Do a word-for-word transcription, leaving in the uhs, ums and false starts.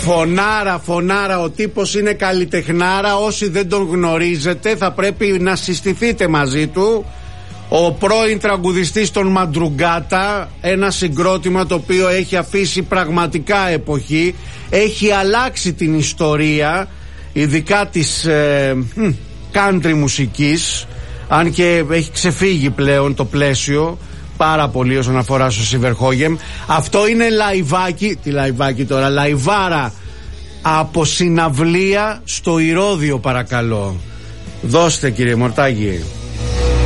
Φωνάρα, φωνάρα, ο τύπος είναι καλλιτεχνάρα. Όσοι δεν τον γνωρίζετε θα πρέπει να συστηθείτε μαζί του. Ο πρώην τραγουδιστής των Μαντρουγκάτα, ένα συγκρότημα το οποίο έχει αφήσει πραγματικά εποχή, έχει αλλάξει την ιστορία, ειδικά της ε, country μουσικής, αν και έχει ξεφύγει πλέον το πλαίσιο πάρα πολύ όσον αφορά στο Σιβερχόγεμ. Αυτό είναι λαϊβάκι, τι λαϊβάκι τώρα, λαϊβάρα από συναυλία στο Ηρώδειο, παρακαλώ. Δώστε, κύριε Μορτάγη.